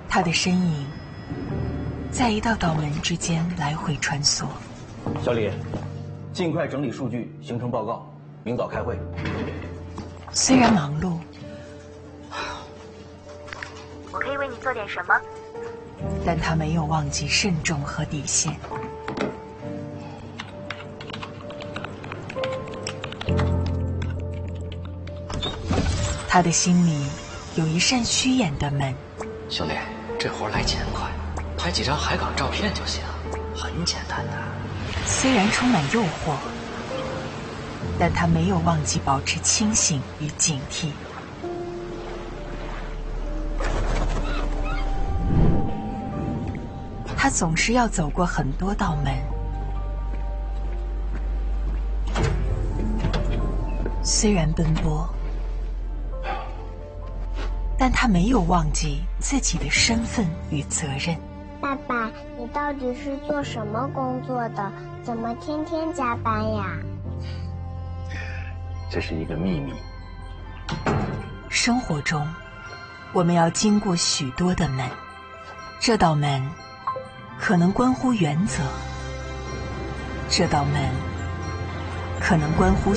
他的身影在一道道门之间来回穿梭。 小李，尽快整理数据，形成报告，明早开会。 虽然忙碌， 我可以为你做点什么？ 但他没有忘记慎重和底线。他的心里有一扇虚掩的门。 兄弟，这活来钱快，拍几张海港照片就行，很简单的。 虽然充满诱惑，但他没有忘记保持清醒与警惕。他总是要走过很多道门，虽然奔波，但他没有忘记自己的身份与责任。 爸爸，你到底是做什么工作的？怎么天天加班呀？ 这是一个秘密。 生活中，我们要经过许多的门，这道门可能关乎原则，这道门可能关乎